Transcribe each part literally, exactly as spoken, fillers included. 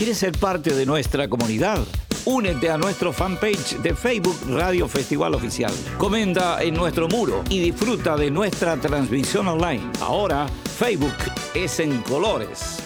¿Quieres ser parte de nuestra comunidad? Únete a nuestro fanpage de Facebook Radio Festival Oficial. Comenta en nuestro muro y disfruta de nuestra transmisión online. Ahora, Facebook es en colores.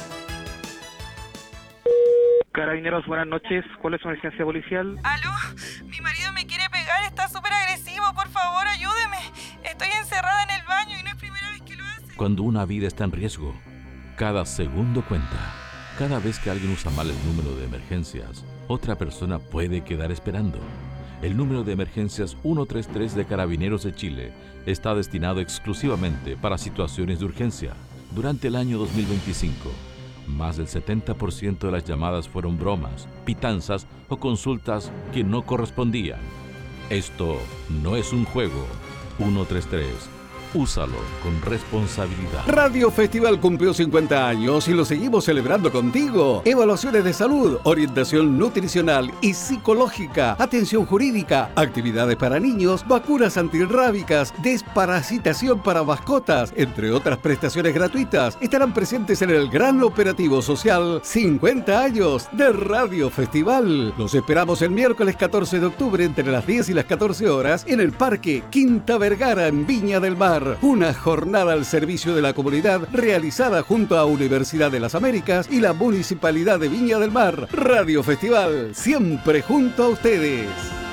Carabineros, buenas noches. ¿Cuál es su emergencia policial? ¿Aló? Mi marido me quiere pegar, está súper agresivo. Por favor, ayúdeme. Estoy encerrada en el baño y no es primera vez que lo hace. Cuando una vida está en riesgo, cada segundo cuenta. Cada vez que alguien usa mal el número de emergencias, otra persona puede quedar esperando. El número de emergencias ciento treinta y tres de Carabineros de Chile está destinado exclusivamente para situaciones de urgencia. Durante el año dos mil veinticinco, más del setenta por ciento de las llamadas fueron bromas, pitanzas o consultas que no correspondían. Esto no es un juego. ciento treinta y tres. Úsalo con responsabilidad. Radio Festival cumplió cincuenta años y lo seguimos celebrando contigo. Evaluaciones de salud, orientación nutricional y psicológica, atención jurídica, actividades para niños, vacunas antirrábicas, desparasitación para mascotas, entre otras prestaciones gratuitas, estarán presentes en el gran operativo social cincuenta años de Radio Festival. Los esperamos el miércoles catorce de octubre entre las diez y las catorce horas en el Parque Quinta Vergara en Viña del Mar. Una jornada al servicio de la comunidad realizada junto a Universidad de las Américas y la Municipalidad de Viña del Mar. Radio Festival, siempre junto a ustedes.